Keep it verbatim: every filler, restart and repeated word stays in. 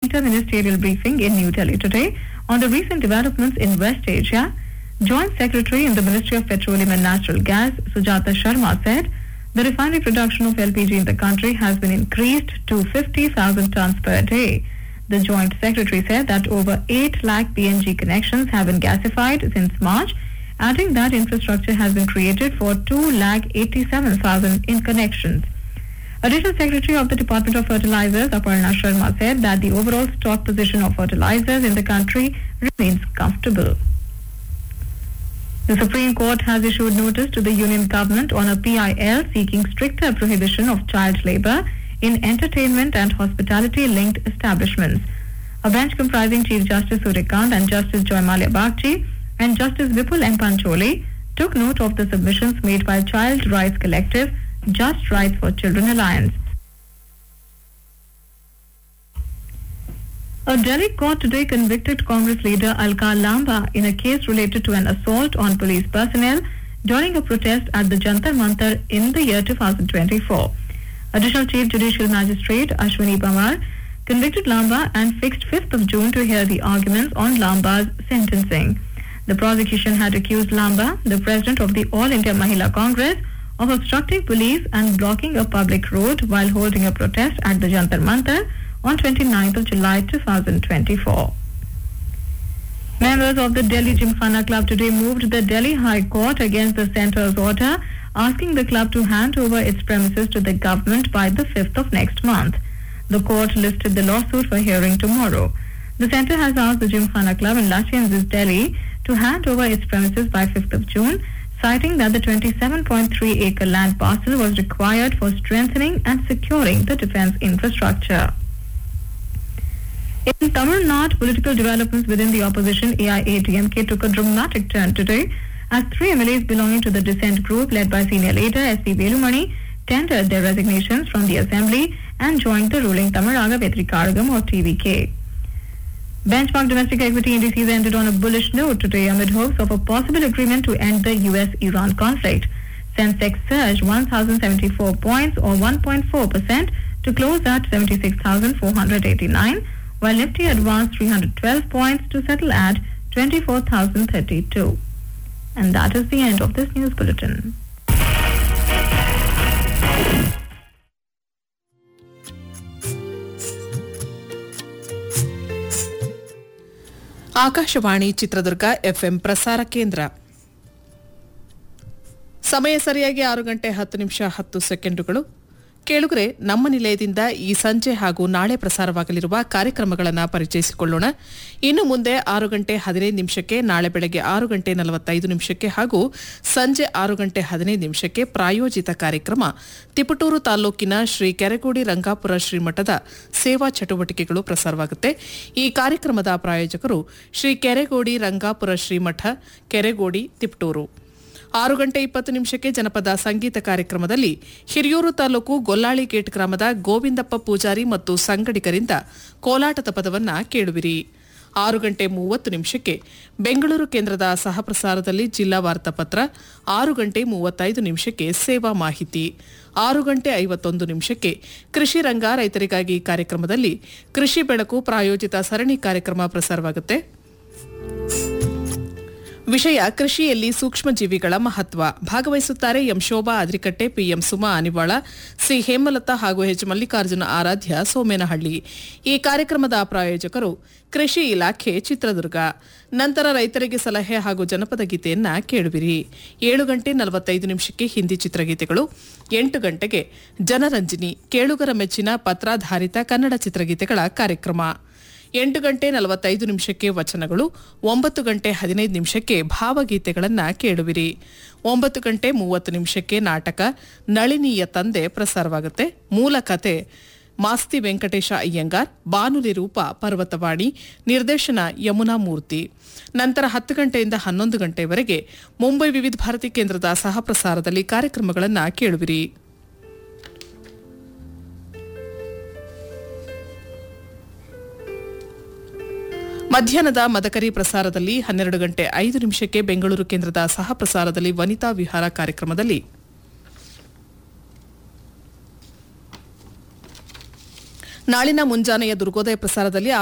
interministerial briefing in New Delhi today on the recent developments in West Asia. Joint Secretary in the Ministry of Petroleum and Natural Gas, Sujata Sharma, said the refinery production of L P G in the country has been increased to fifty thousand tons per day. The Joint Secretary said that over eight lakh P N G connections have been gasified since March, adding that infrastructure has been created for two lakh eighty-seven thousand in connections. Additional Secretary of the Department of Fertilizers, Aparna Sharma, said that the overall stock position of fertilizers in the country remains comfortable. The Supreme Court has issued notice to the Union Government on a P I L seeking stricter prohibition of child labour in entertainment and hospitality-linked establishments. A bench comprising Chief Justice Surikant and Justice Joymalia Bagchi and Justice Vipul M. Pancholi took note of the submissions made by Child Rights Collective Just Rights for Children Alliance. A Delhi court today convicted Congress leader Alka Lamba in a case related to an assault on police personnel during a protest at the Jantar Mantar in the year two thousand twenty-four. Additional Chief Judicial Magistrate Ashwini Pamar convicted Lamba and fixed fifth of June to hear the arguments on Lamba's sentencing. The prosecution had accused Lamba, the president of the All India Mahila Congress, of obstructing police and blocking a public road while holding a protest at the Jantar Mantar on twenty-ninth of July two thousand twenty-four. Members of the Delhi Gymkhana Club today moved the Delhi High Court against the centre's order, asking the club to hand over its premises to the government by the fifth of next month. The court listed the lawsuit for hearing tomorrow. The centre has asked the Gymkhana Club in Lachianzis, Delhi, to hand over its premises by fifth of June, citing that the twenty-seven point three acre land parcel was required for strengthening and securing the defence infrastructure. In Tamil Nadu, political developments within the opposition A I A D M K took a dramatic turn today as three M L As belonging to the dissent group led by senior leader S P Velumani tendered their resignations from the assembly and joined the ruling Tamaraga Vetrikaragam or T V K. Benchmark domestic equity indices ended on a bullish note today amid hopes of a possible agreement to end the U S Iran conflict. Sensex surged one thousand seventy-four points or one point four percent to close at seventy-six thousand four hundred eighty-nine, while Nifty advanced three hundred twelve points to settle at twenty-four thousand thirty-two. And that is the end of this news bulletin. Akashvani Chitradurga FM ಪ್ರಸಾರ ಕೇಂದ್ರ. ಸಮಯ ಸರಿಯಾಗಿ ಆರು ಗಂಟೆ ಹತ್ತು ನಿಮಿಷ ಹತ್ತು ಸೆಕೆಂಡುಗಳು. ಕೇಳುಗರೆ, ನಮ್ಮ ನಿಲಯದಿಂದ ಈ ಸಂಜೆ ಹಾಗೂ ನಾಳೆ ಪ್ರಸಾರವಾಗಲಿರುವ ಕಾರ್ಯಕ್ರಮಗಳನ್ನು ಪರಿಚಯಿಸಿಕೊಳ್ಳೋಣ. ಇನ್ನು ಮುಂದೆ ಆರು ಗಂಟೆ ಹದಿನೈದು ನಿಮಿಷಕ್ಕೆ, ನಾಳೆ ಬೆಳಗ್ಗೆ ಆರು ಗಂಟೆ ನಲವತ್ತೈದು ನಿಮಿಷಕ್ಕೆ ಹಾಗೂ ಸಂಜೆ ಆರು ಗಂಟೆ ಹದಿನೈದು ನಿಮಿಷಕ್ಕೆ ಪ್ರಾಯೋಜಿತ ಕಾರ್ಯಕ್ರಮ ತಿಪಟೂರು ತಾಲೂಕಿನ ಶ್ರೀ ಕೆರೆಗೋಡಿ ರಂಗಾಪುರ ಶ್ರೀಮಠದ ಸೇವಾ ಚಟುವಟಿಕೆಗಳು ಪ್ರಸಾರವಾಗುತ್ತೆ. ಈ ಕಾರ್ಯಕ್ರಮದ ಪ್ರಾಯೋಜಕರು ಶ್ರೀ ಕೆರೆಗೋಡಿ ರಂಗಾಪುರ ಶ್ರೀಮಠ, ಕೆರೆಗೋಡಿ, ತಿಪಟೂರು. ಆರು ಗಂಟೆ ಇಪ್ಪತ್ತು ನಿಮಿಷಕ್ಕೆ ಜನಪದ ಸಂಗೀತ ಕಾರ್ಯಕ್ರಮದಲ್ಲಿ ಹಿರಿಯೂರು ತಾಲೂಕು ಗೊಲ್ಲಾಳಿ ಗೇಟ್ ಗ್ರಾಮದ ಗೋವಿಂದಪ್ಪ ಪೂಜಾರಿ ಮತ್ತು ಸಂಗಡಿಗರಿಂದ ಕೋಲಾಟದ ಪದವನ್ನ ಕೇಳುವಿರಿ. ಆರು ಗಂಟೆ ಮೂವತ್ತು ನಿಮಿಷಕ್ಕೆ ಬೆಂಗಳೂರು ಕೇಂದ್ರದ ಸಹಪ್ರಸಾರದಲ್ಲಿ ಜಿಲ್ಲಾ ವಾರ್ತಾಪತ್ರ. ಆರು ಗಂಟೆ ಮೂವತ್ತೈದು ನಿಮಿಷಕ್ಕೆ ಸೇವಾ ಮಾಹಿತಿ. ಆರು ಗಂಟೆ ಐವತ್ತೊಂದು ನಿಮಿಷಕ್ಕೆ ಕೃಷಿ ರಂಗ ರೈತರಿಗಾಗಿ ಕಾರ್ಯಕ್ರಮದಲ್ಲಿ ಕೃಷಿ ಬೆಳಕು ಪ್ರಾಯೋಜಿತ ಸರಣಿ ಕಾರ್ಯಕ್ರಮ ಪ್ರಸಾರವಾಗುತ್ತೆ. ವಿಷಯ ಕೃಷಿಯಲ್ಲಿ ಸೂಕ್ಷ್ಮಜೀವಿಗಳ ಮಹತ್ವ. ಭಾಗವಹಿಸುತ್ತಾರೆ M Shobha Adrikatte, PM Suma ಅನಿವಾಳ, C Hemalatha ಹಾಗೂ ಎಚ್ ಮಲ್ಲಿಕಾರ್ಜುನ ಆರಾಧ್ಯ ಸೋಮೇನಹಳ್ಳಿ. ಈ ಕಾರ್ಯಕ್ರಮದ ಪ್ರಾಯೋಜಕರು ಕೃಷಿ ಇಲಾಖೆ, ಚಿತ್ರದುರ್ಗ. ನಂತರ ರೈತರಿಗೆ ಸಲಹೆ ಹಾಗೂ ಜನಪದ ಗೀತೆಯನ್ನ ಕೇಳುವಿರಿ. ಏಳು ಗಂಟೆ ನಲವತ್ತೈದು ನಿಮಿಷಕ್ಕೆ ಹಿಂದಿ ಚಿತ್ರಗೀತೆಗಳು. ಎಂಟು ಗಂಟೆಗೆ ಜನರಂಜನಿ, ಕೇಳುಗರ ಮೆಚ್ಚಿನ ಪತ್ರಾಧಾರಿತ ಕನ್ನಡ ಚಿತ್ರಗೀತೆಗಳ ಕಾರ್ಯಕ್ರಮ. ಎಂಟು ಗಂಟೆ ನಲವತ್ತೈದು ನಿಮಿಷಕ್ಕೆ ವಚನಗಳು. ಒಂಬತ್ತು ಗಂಟೆ ಹದಿನೈದು ನಿಮಿಷಕ್ಕೆ ಭಾವಗೀತೆಗಳನ್ನು ಕೇಳುವಿರಿ. ಒಂಬತ್ತು ಗಂಟೆ ಮೂವತ್ತು ನಿಮಿಷಕ್ಕೆ ನಾಟಕ ನಳಿನಿಯ ತಂದೆ ಪ್ರಸಾರವಾಗುತ್ತೆ. ಮೂಲ ಕತೆ ಮಾಸ್ತಿ ವೆಂಕಟೇಶ ಅಯ್ಯಂಗಾರ್, ಬಾನುಲಿ ರೂಪ ಪರ್ವತವಾಣಿ, ನಿರ್ದೇಶನ ಯಮುನಾ ಮೂರ್ತಿ. ನಂತರ ಹತ್ತು ಗಂಟೆಯಿಂದ ಹನ್ನೊಂದು ಗಂಟೆವರೆಗೆ ಮುಂಬೈ ವಿವಿಧ ಭಾರತಿ ಕೇಂದ್ರದ ಸಹಪ್ರಸಾರದಲ್ಲಿ ಕಾರ್ಯಕ್ರಮಗಳನ್ನು ಕೇಳುವಿರಿ. ಮಧ್ಯಾಹ್ನದ ಮದಕರಿ ಪ್ರಸಾರದಲ್ಲಿ ಹನ್ನೆರಡು ಗಂಟೆ ಐದು ನಿಮಿಷಕ್ಕೆ ಬೆಂಗಳೂರು ಕೇಂದ್ರದ ಸಹ ಪ್ರಸಾರದಲ್ಲಿ ವನಿತಾ ವಿಹಾರ ಕಾರ್ಯಕ್ರಮದಲ್ಲಿ ನಾಳಿನ ಮುಂಜಾನೆಯ ದುರ್ಗೋದಯ ಪ್ರಸಾರದಲ್ಲಿ